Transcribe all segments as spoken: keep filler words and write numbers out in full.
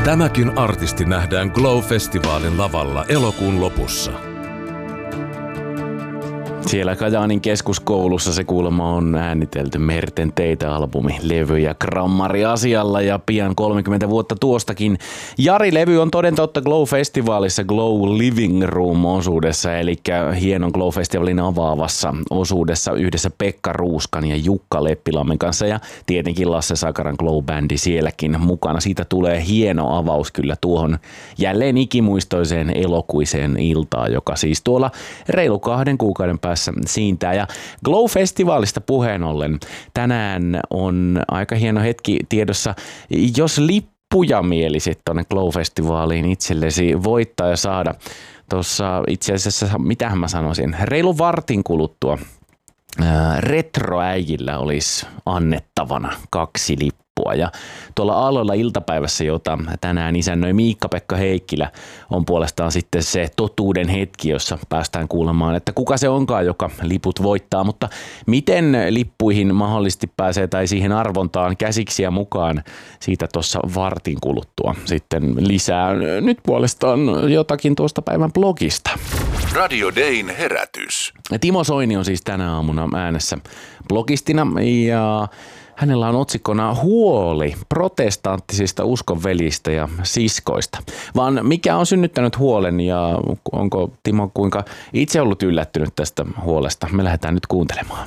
Tämäkin artisti nähdään Glow-festivaalin lavalla elokuun lopussa. Siellä Kajaanin keskuskoulussa se kuulemma on äänitelty Merten teitä-albumi, levy ja grammari asialla ja pian kolmekymmentä vuotta tuostakin. Jari-levy on toden totta Glow-festivaalissa Glow Living Room-osuudessa, eli hienon Glow-festivaalin avaavassa osuudessa yhdessä Pekka Ruuskan ja Jukka Leppilammen kanssa ja tietenkin Lasse Sakaran Glow-bändi sielläkin mukana. Siitä tulee hieno avaus kyllä tuohon jälleen ikimuistoiseen elokuiseen iltaan, joka siis tuolla reilu kahden kuukauden päässä siintää. Ja Glow-festivaalista puheen ollen tänään on aika hieno hetki tiedossa. Jos lippuja mielisit tuonne Glow-festivaaliin itsellesi voittaa ja saada tuossa itse asiassa, mitähän mä sanoisin, reilu vartin kuluttua ää, retroäijillä olisi annettavana kaksi lippua. Ja tuolla Aalloilla iltapäivässä, jota tänään isännöi Miikka-Pekka Heikkilä, on puolestaan sitten se totuuden hetki, jossa päästään kuulemaan, että kuka se onkaan, joka liput voittaa. Mutta miten lippuihin mahdollisesti pääsee tai siihen arvontaan käsiksi ja mukaan, siitä tuossa vartin kuluttua sitten lisää. Nyt puolestaan jotakin tuosta päivän blogista. Radio Dayn herätys. Timo Soini on siis tänä aamuna äänessä blogistina ja hänellä on otsikkona huoli protestanttisista uskonveljistä ja siskoista. Vaan mikä on synnyttänyt huolen ja onko Timo kuinka itse ollut yllättynyt tästä huolesta? Me lähdetään nyt kuuntelemaan.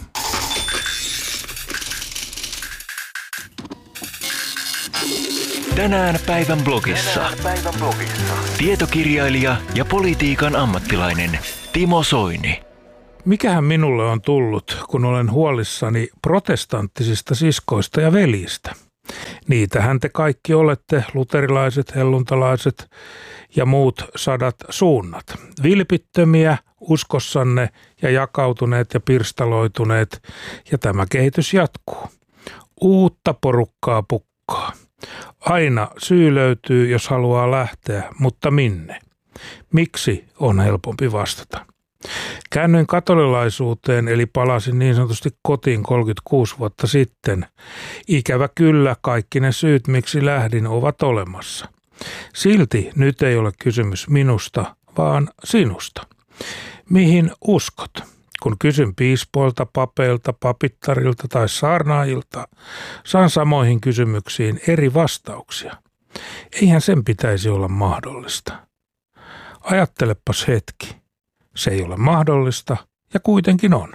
Tänään päivän blogissa. Tänään päivän blogissa. Tietokirjailija ja politiikan ammattilainen Timo Soini. Mikähän minulle on tullut, kun olen huolissani protestanttisista siskoista ja veljistä? Niitähän te kaikki olette, luterilaiset, helluntalaiset ja muut sadat suunnat. Vilpittömiä uskossanne ja jakautuneet ja pirstaloituneet, ja tämä kehitys jatkuu. Uutta porukkaa pukkaa. Aina syy löytyy, jos haluaa lähteä, mutta minne? Miksi on helpompi vastata? Käännyin katolilaisuuteen eli palasin niin sanotusti kotiin kolmekymmentäkuusi vuotta sitten. Ikävä kyllä kaikki ne syyt, miksi lähdin, ovat olemassa. Silti nyt ei ole kysymys minusta, vaan sinusta. Mihin uskot? Kun kysyn piispoilta, papeilta, papittarilta tai saarnaajilta, saan samoihin kysymyksiin eri vastauksia. Eihän sen pitäisi olla mahdollista. Ajattelepas hetki. Se ei ole mahdollista ja kuitenkin on.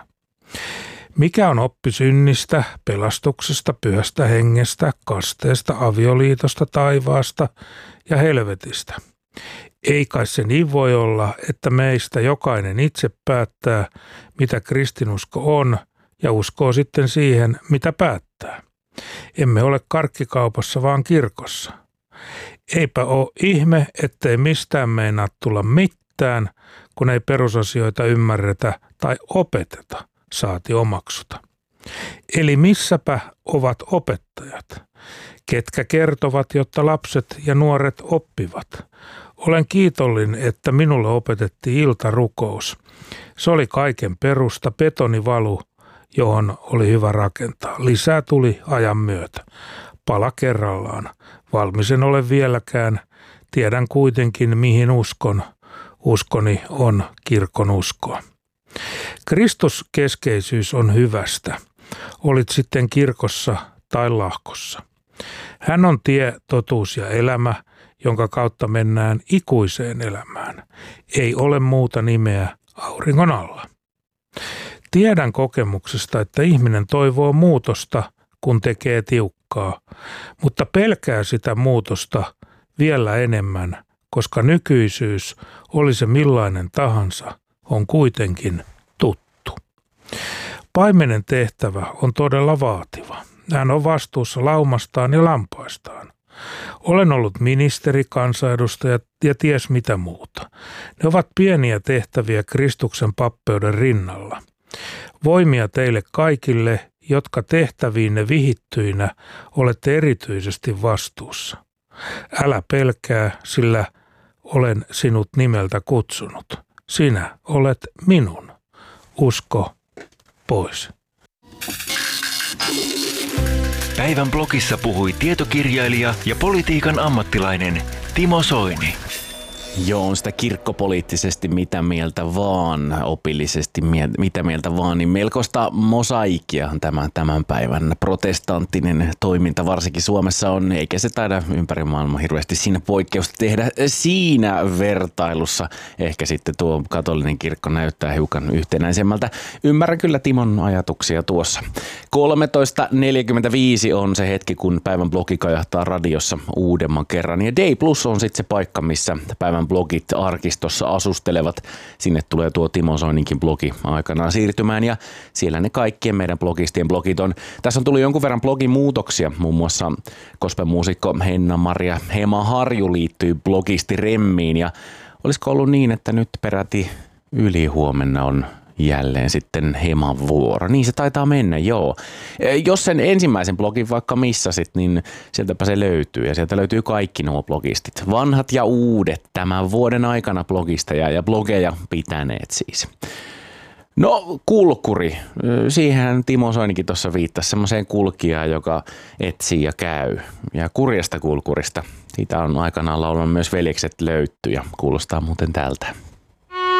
Mikä on oppi synnistä, pelastuksesta, pyhästä hengestä, kasteesta, avioliitosta, taivaasta ja helvetistä? Ei kai se niin voi olla, että meistä jokainen itse päättää, mitä kristinusko on ja uskoo sitten siihen, mitä päättää. Emme ole karkkikaupassa, vaan kirkossa. Eipä ole ihme, ettei mistään meinaa tulla mitään, kun ei perusasioita ymmärretä tai opeteta, saati omaksuta. Eli missäpä ovat opettajat? Ketkä kertovat, jotta lapset ja nuoret oppivat? Olen kiitollinen, että minulle opetettiin iltarukous. Se oli kaiken perusta, betonivalu, johon oli hyvä rakentaa. Lisää tuli ajan myötä. Pala kerrallaan. Valmis en ole vieläkään. Tiedän kuitenkin, mihin uskon. Uskoni on kirkon uskoa. Kristuskeskeisyys on hyvästä. Olit sitten kirkossa tai lahkossa. Hän on tie, totuus ja elämä, jonka kautta mennään ikuiseen elämään. Ei ole muuta nimeä auringon alla. Tiedän kokemuksesta, että ihminen toivoo muutosta, kun tekee tiukkaa, mutta pelkää sitä muutosta vielä enemmän, koska nykyisyys, oli se millainen tahansa, on kuitenkin tuttu. Paimenen tehtävä on todella vaativa. Hän on vastuussa laumastaan ja lampaistaan. Olen ollut ministeri, kansanedustaja ja ties mitä muuta. Ne ovat pieniä tehtäviä Kristuksen pappeuden rinnalla. Voimia teille kaikille, jotka tehtäviinne vihittyinä olette erityisesti vastuussa. Älä pelkää, sillä olen sinut nimeltä kutsunut. Sinä olet minun. Usko pois. Päivän blogissa puhui tietokirjailija ja politiikan ammattilainen Timo Soini. Joo, on sitä kirkkopoliittisesti mitä mieltä vaan, opillisesti mie- mitä mieltä vaan, niin melkoista mosaikkiahan tämä tämän päivän protestanttinen toiminta varsinkin Suomessa on, eikä se taida ympäri maailmaa hirveästi siinä poikkeusta tehdä siinä vertailussa. Ehkä sitten tuo katolinen kirkko näyttää hiukan yhtenäisemmältä. Ymmärrän kyllä Timon ajatuksia tuossa. kolmetoista neljäkymmentäviisi on se hetki, kun päivän blogi kajahtaa radiossa uudemman kerran, ja Day Plus on sitten se paikka, missä päivän blogit arkistossa asustelevat. Sinne tulee tuo Timo Soininkin blogi aikanaan siirtymään, ja siellä ne kaikkien meidän blogistien blogit on. Tässä on tullut jonkun verran blogimuutoksia, muun muassa gospelmuusikko Henna-Maria Hema Harju liittyy blogisti Remmiin, ja olisiko ollut niin, että nyt peräti ylihuomenna on jälleen sitten Heman vuoro. Niin se taitaa mennä, joo. Jos sen ensimmäisen blogin vaikka missasit, niin sieltäpä se löytyy. Ja sieltä löytyy kaikki nuo blogistit. Vanhat ja uudet tämän vuoden aikana blogisteja ja blogeja pitäneet siis. No kulkuri. Siihen Timo Soinikin tuossa viittasi semmoiseen kulkijaan, joka etsii ja käy. Ja kurjasta kulkurista. Siitä on aikanaan laulanut myös Veljekset löytty ja kuulostaa muuten tältä.